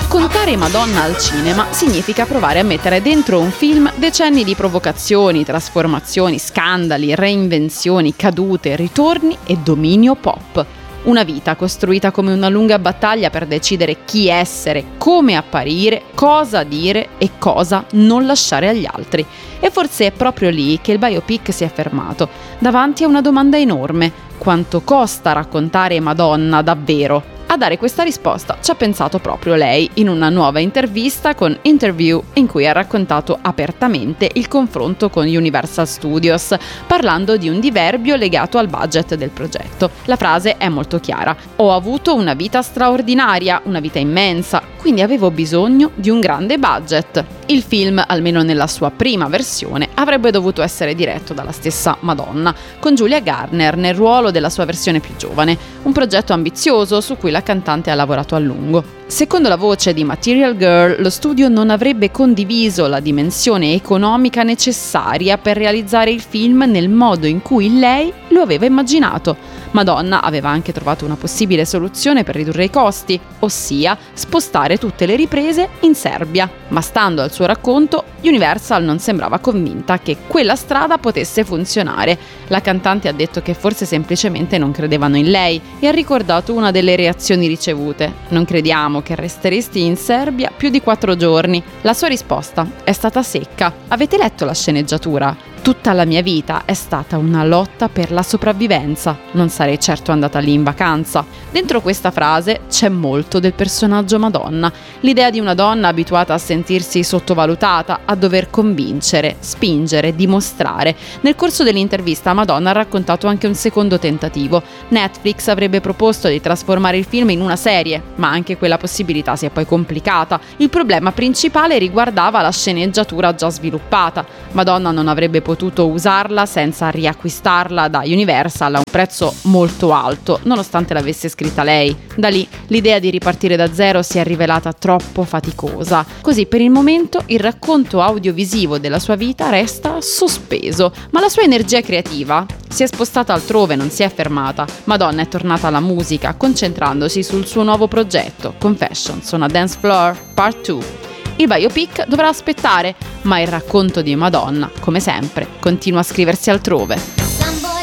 Raccontare Madonna al cinema significa provare a mettere dentro un film decenni di provocazioni, trasformazioni, scandali, reinvenzioni, cadute, ritorni e dominio pop. Una vita costruita come una lunga battaglia per decidere chi essere, come apparire, cosa dire e cosa non lasciare agli altri. E forse è proprio lì che il biopic si è fermato, davanti a una domanda enorme: quanto costa raccontare Madonna davvero? A dare questa risposta ci ha pensato proprio lei in una nuova intervista con Interview, in cui ha raccontato apertamente il confronto con Universal Studios, parlando di un diverbio legato al budget del progetto. La frase è molto chiara: ho avuto una vita straordinaria, una vita immensa, quindi avevo bisogno di un grande budget. Il film, almeno nella sua prima versione, avrebbe dovuto essere diretto dalla stessa Madonna, con Julia Garner nel ruolo della sua versione più giovane, un progetto ambizioso su cui la cantante ha lavorato a lungo. Secondo la voce di Material Girl, lo studio non avrebbe condiviso la dimensione economica necessaria per realizzare il film nel modo in cui lei lo aveva immaginato. Madonna aveva anche trovato una possibile soluzione per ridurre i costi, ossia spostare tutte le riprese in Serbia. Ma stando al suo racconto, Universal non sembrava convinta che quella strada potesse funzionare. La cantante ha detto che forse semplicemente non credevano in lei e ha ricordato una delle reazioni ricevute: non crediamo che resteresti in Serbia più di 4 giorni. La sua risposta è stata secca: avete letto la sceneggiatura? Tutta la mia vita è stata una lotta per la sopravvivenza, non sarei certo andata lì in vacanza. Dentro questa frase c'è molto del personaggio Madonna, l'idea di una donna abituata a sentirsi sottovalutata, a dover convincere, spingere, dimostrare. Nel corso dell'intervista Madonna ha raccontato anche un secondo tentativo. Netflix avrebbe proposto di trasformare il film in una serie, ma anche quella possibilità si è poi complicata. Il problema principale riguardava la sceneggiatura già sviluppata. Madonna non avrebbe potuto usarla senza riacquistarla da Universal a un prezzo molto alto, nonostante l'avesse scritta lei. Da lì l'idea di ripartire da zero si è rivelata troppo faticosa. Così per il momento il racconto audiovisivo della sua vita resta sospeso, ma la sua energia creativa si è spostata altrove, non si è fermata. Madonna è tornata alla musica, concentrandosi sul suo nuovo progetto, Confessions on a Dance Floor Part 2. Il biopic dovrà aspettare, ma il racconto di Madonna, come sempre, continua a scriversi altrove.